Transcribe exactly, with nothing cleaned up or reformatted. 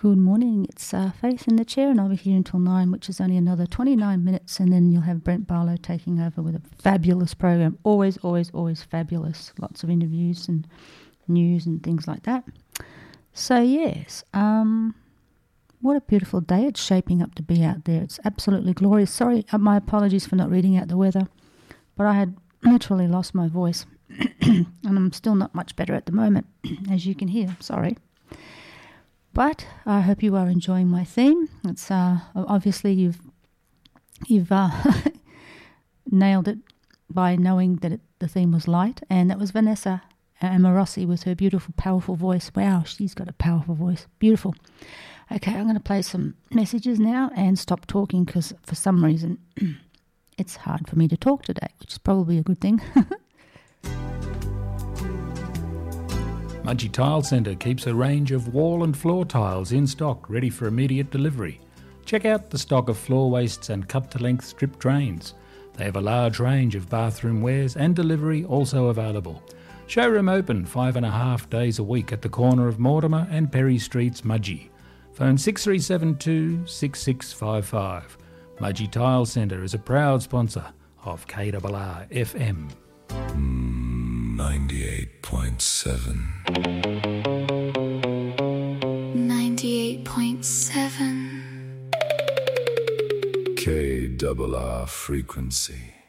Good morning, it's uh, Faith in the chair, and I'll be here until nine, which is only another twenty-nine minutes, and then you'll have Brent Barlow taking over with a fabulous program. Always, always, always fabulous. Lots of interviews and news and things like that. So, yes, um, what a beautiful day it's shaping up to be out there. It's absolutely glorious. Sorry, uh, my apologies for not reading out the weather, but I had literally lost my voice, and I'm still not much better at the moment, as you can hear. Sorry. But I hope you are enjoying my theme. It's uh, obviously you've you've uh, nailed it by knowing that it, the theme was light, and that was Vanessa Amorossi with her beautiful, powerful voice. Wow, she's got a powerful voice. Beautiful. Okay, I'm going to play some messages now and stop talking because for some reason it's hard for me to talk today, which is probably a good thing. Mudgee Tile Centre keeps a range of wall and floor tiles in stock, ready for immediate delivery. Check out the stock of floor wastes and cut-to-length strip drains. They have a large range of bathroom wares and delivery also available. Showroom open five and a half days a week at the corner of Mortimer and Perry Streets, Mudgee. Phone six three seven two, six six five five. Mudgee Tile Centre is a proud sponsor of K R R F M. Mm, ninety-eight point seven. ninety-eight point seven. K R R frequency.